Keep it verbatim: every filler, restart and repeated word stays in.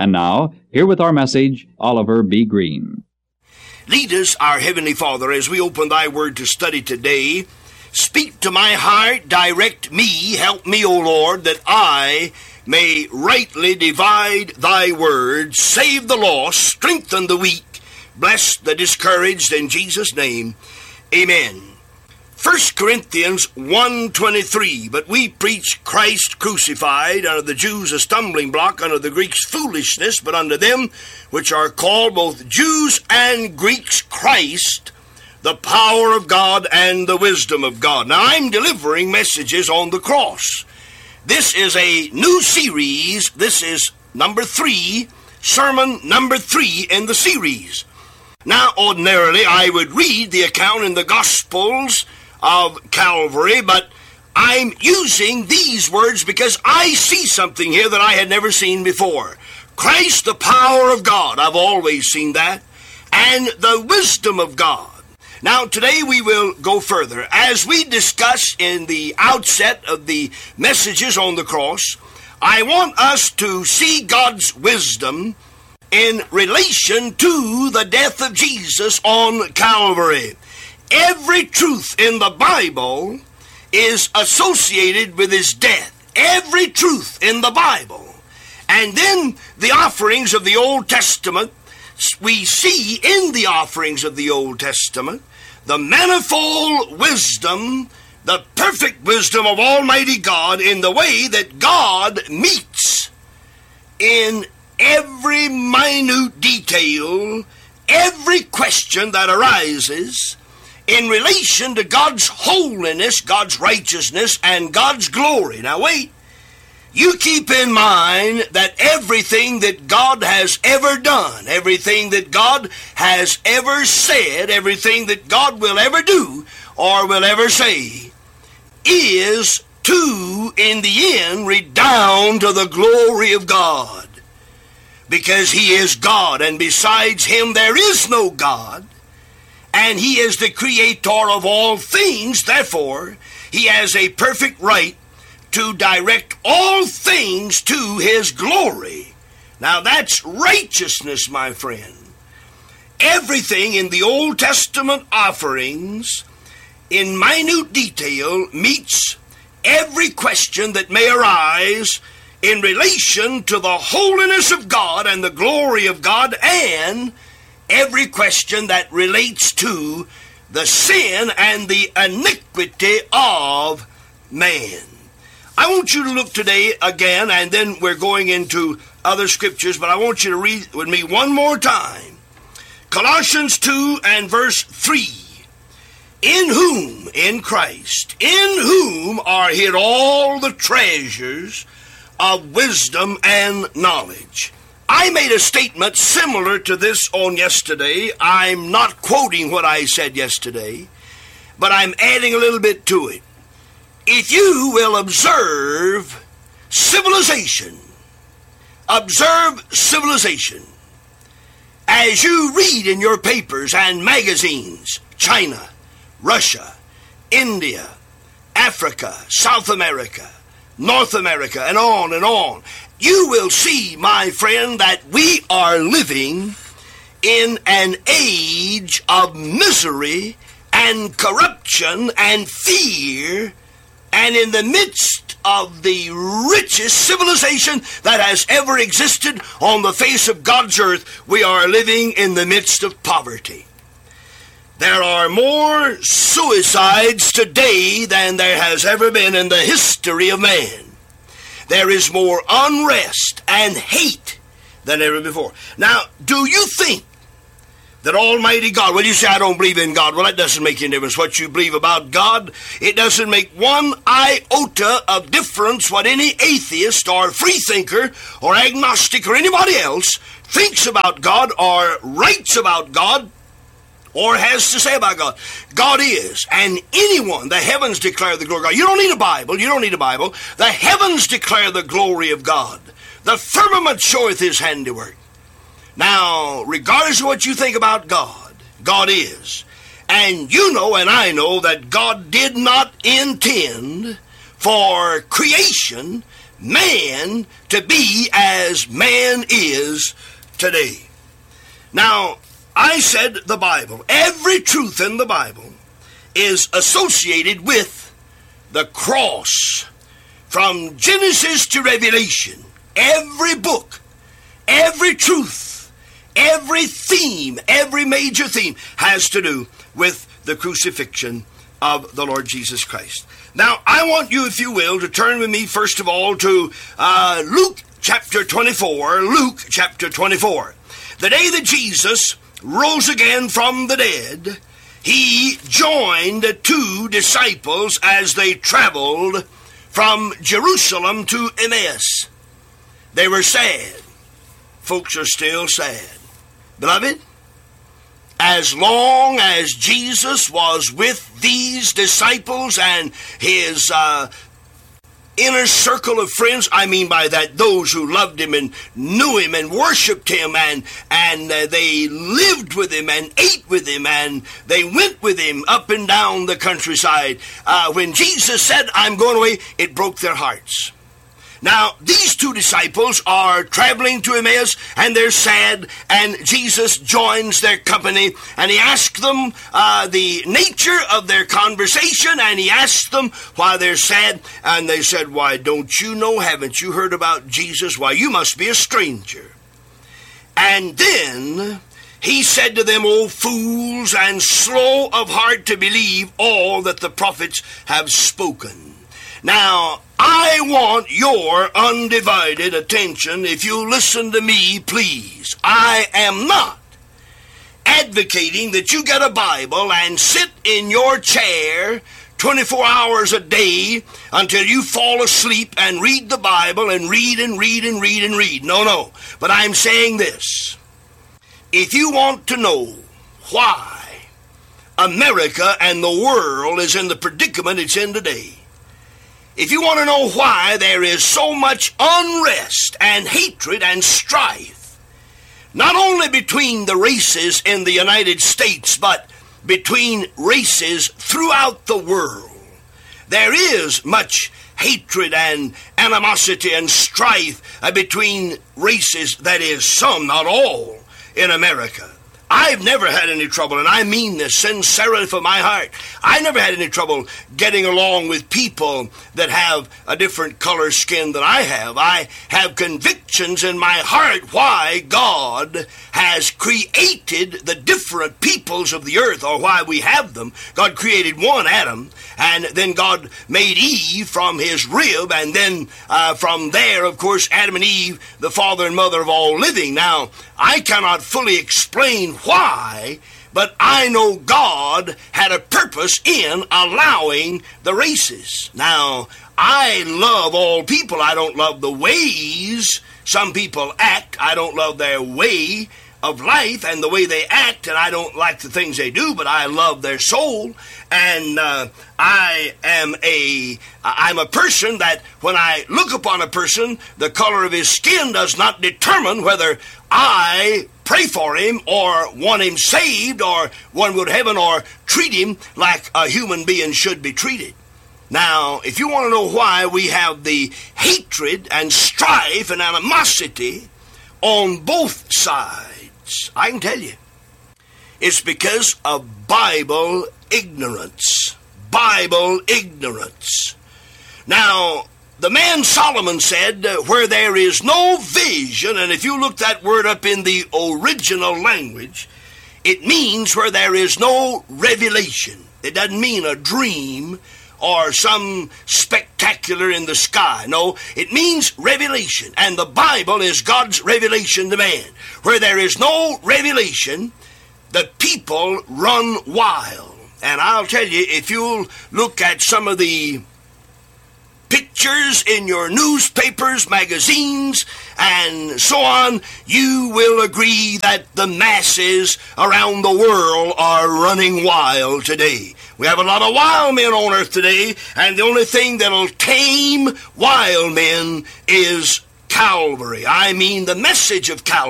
And now, here with our message, Oliver B. Green. Lead us, our Heavenly Father, as we open Thy Word to study today. Speak to my heart, direct me, help me, O Lord, that I may rightly divide Thy Word, save the lost, strengthen the weak, bless the discouraged, in Jesus' name, amen. First Corinthians one twenty-three, but we preach Christ crucified, unto the Jews a stumbling block, unto the Greeks foolishness, but unto them which are called both Jews and Greeks Christ, the power of God and the wisdom of God. Now I'm delivering messages on the cross. This is a new series. This is number three, sermon number three in the series. Now ordinarily I would read the account in the Gospels of Calvary, but I'm using these words because I see something here that I had never seen before. Christ, the power of God, I've always seen that, and the wisdom of God. Now today we will go further. As we discuss in the outset of the messages on the cross, I want us to see God's wisdom in relation to the death of Jesus on Calvary. Every truth in the Bible is associated with his death. Every truth in the Bible. And then the offerings of the Old Testament, we see in the offerings of the Old Testament the manifold wisdom, the perfect wisdom of Almighty God in the way that God meets in every minute detail, every question that arises in relation to God's holiness, God's righteousness, and God's glory. Now wait, you keep in mind that everything that God has ever done, everything that God has ever said, everything that God will ever do or will ever say is to, in the end, redound to the glory of God. Because he is God, and besides him there is no God. And he is the creator of all things. Therefore, he has a perfect right to direct all things to his glory. Now that's righteousness, my friend. Everything in the Old Testament offerings, in minute detail, meets every question that may arise in relation to the holiness of God and the glory of God, and every question that relates to the sin and the iniquity of man. I want you to look today again, and then we're going into other scriptures, but I want you to read with me one more time. Colossians two and verse three. In whom, in Christ, in whom are hid all the treasures of wisdom and knowledge. I made a statement similar to this on yesterday. I'm not quoting what I said yesterday, but I'm adding a little bit to it. If you will observe civilization, observe civilization, as you read in your papers and magazines, China, Russia, India, Africa, South America, North America, and on and on, you will see, my friend, that we are living in an age of misery and corruption and fear, and in the midst of the richest civilization that has ever existed on the face of God's earth, we are living in the midst of poverty. There are more suicides today than there has ever been in the history of man. There is more unrest and hate than ever before. Now, do you think that Almighty God, well, you say, I don't believe in God. Well, that doesn't make any difference what you believe about God. It doesn't make one iota of difference what any atheist or freethinker or agnostic or anybody else thinks about God or writes about God or has to say about God. God is, and anyone, the heavens declare the glory of God. You don't need a Bible. You don't need a Bible. The heavens declare the glory of God. The firmament showeth his handiwork. Now, regardless of what you think about God, God is. And you know and I know that God did not intend for creation, man to be as man is today. Now, I said the Bible, every truth in the Bible is associated with the cross. From Genesis to Revelation, every book, every truth, every theme, every major theme has to do with the crucifixion of the Lord Jesus Christ. Now, I want you, if you will, to turn with me, first of all, to uh, Luke chapter twenty-four. Luke chapter twenty-four. The day that Jesus rose again from the dead, he joined two disciples as they traveled from Jerusalem to Emmaus. They were sad. Folks are still sad. Beloved, as long as Jesus was with these disciples and his uh, inner circle of friends, I mean by that those who loved him and knew him and worshiped him, and, and uh, they lived with him and ate with him, and they went with him up and down the countryside. Uh, when Jesus said, I'm going away, it broke their hearts. Now, these two disciples are traveling to Emmaus, and they're sad, and Jesus joins their company, and he asks them uh, the nature of their conversation, and he asks them why they're sad, and they said, why, don't you know, haven't you heard about Jesus? Why, you must be a stranger. And then he said to them, O fools, and slow of heart to believe all that the prophets have spoken. Now, I want your undivided attention. If you listen to me, please. I am not advocating that you get a Bible and sit in your chair twenty-four hours a day until you fall asleep and read the Bible and read and read and read and read. No, no. But I'm saying this. If you want to know why America and the world is in the predicament it's in today, if you want to know why there is so much unrest and hatred and strife, not only between the races in the United States, but between races throughout the world, there is much hatred and animosity and strife between races, that is, some, not all, in America. I've never had any trouble, and I mean this sincerely from my heart. I never had any trouble getting along with people that have a different color skin than I have. I have convictions in my heart why God has created the different peoples of the earth, or why we have them. God created one, Adam, and then God made Eve from his rib, and then uh, from there, of course, Adam and Eve, the father and mother of all living. Now, I cannot fully explain why, but I know God had a purpose in allowing the races. Now, I love all people. I don't love the ways some people act. I don't love their way of life and the way they act, and I don't like the things they do, but I love their soul. And uh, I am a, I'm a person that when I look upon a person, the color of his skin does not determine whether I pray for him or want him saved or want him to go to heaven or treat him like a human being should be treated. Now, if you want to know why we have the hatred and strife and animosity on both sides, I can tell you. It's because of Bible ignorance. Bible ignorance. Now, the man Solomon said, uh, where there is no vision, and if you look that word up in the original language, it means where there is no revelation. It doesn't mean a dream or some spectacular in the sky. No, it means revelation. And the Bible is God's revelation to man. Where there is no revelation, the people run wild. And I'll tell you, if you'll look at some of the pictures in your newspapers, magazines, and so on, you will agree that the masses around the world are running wild today. We have a lot of wild men on earth today, and the only thing that'll tame wild men is Calvary. I mean the message of Calvary.